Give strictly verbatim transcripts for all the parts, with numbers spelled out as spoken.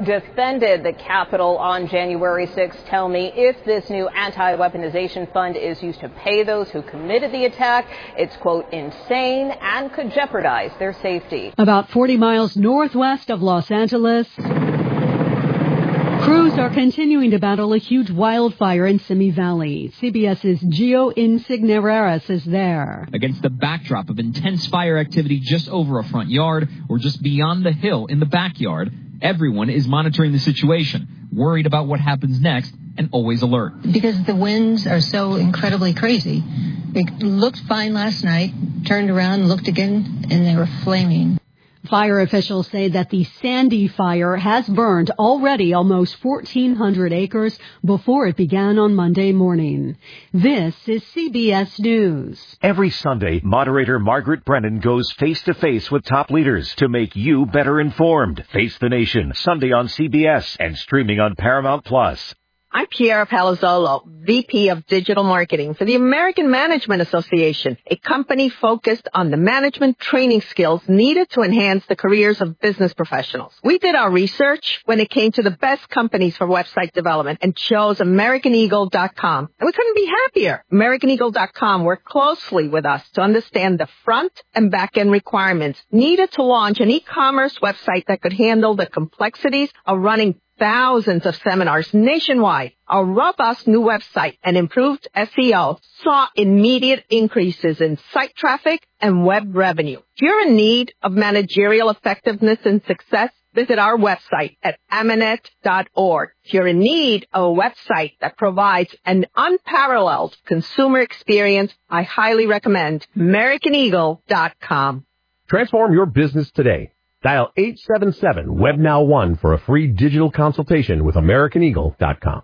defended the Capitol on January sixth tell me if this new anti-weaponization fund is used to pay those who committed the attack, it's, quote, insane and could jeopardize their safety. About forty miles northwest of Los Angeles, crews are continuing to battle a huge wildfire in Simi Valley. CBS's Gio Insignereras is there. Against the backdrop of intense fire activity just over a front yard or just beyond the hill in the backyard, everyone is monitoring the situation, worried about what happens next, and always alert. Because the winds are so incredibly crazy. It looked fine last night, turned around, looked again, and they were flaming. Fire officials say that the Sandy fire has burned already almost fourteen hundred acres before it began on Monday morning. This is C B S News. Every Sunday, moderator Margaret Brennan goes face-to-face with top leaders to make you better informed. Face the Nation, Sunday on C B S and streaming on Paramount Plus. I'm Piera Palazzolo, V P of Digital Marketing for the American Management Association, a company focused on the management training skills needed to enhance the careers of business professionals. We did our research when it came to the best companies for website development and chose American Eagle dot com. And we couldn't be happier. American Eagle dot com worked closely with us to understand the front and back end requirements needed to launch an e-commerce website that could handle the complexities of running thousands of seminars nationwide. Our robust new website and improved S E O saw immediate increases in site traffic and web revenue. If you're in need of managerial effectiveness and success, visit our website at amanet dot org. If you're in need of a website that provides an unparalleled consumer experience, I highly recommend American Eagle dot com. Transform your business today. Dial eight seven seven web now one for a free digital consultation with American Eagle dot com.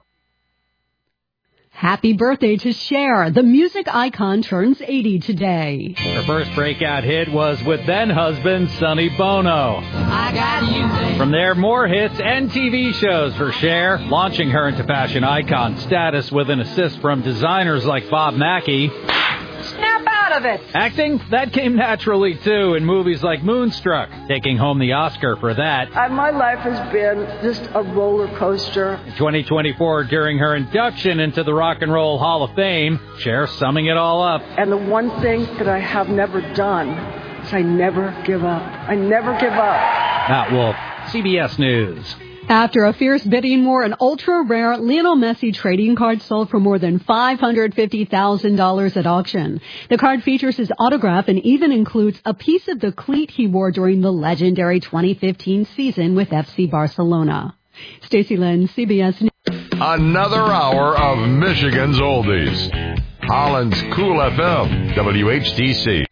Happy birthday to Cher. The music icon turns eighty today. Her first breakout hit was with then-husband Sonny Bono. I got you. From there, more hits and T V shows for Cher, launching her into fashion icon status with an assist from designers like Bob Mackie. Snap out of it. Acting? That came naturally, too, in movies like Moonstruck, taking home the Oscar for that. Uh, my life has been just a roller coaster. In twenty twenty-four, during her induction into the Rock and Roll Hall of Fame, Cher summing it all up. And the one thing that I have never done is I never give up. I never give up. Matt Wolf, C B S News. After a fierce bidding war, an ultra-rare Lionel Messi trading card sold for more than five hundred fifty thousand dollars at auction. The card features his autograph and even includes a piece of the cleat he wore during the legendary twenty fifteen season with F C Barcelona. Stacey Lynn, C B S News. Another hour of Michigan's Oldies. Holland's Cool F M, W H D C.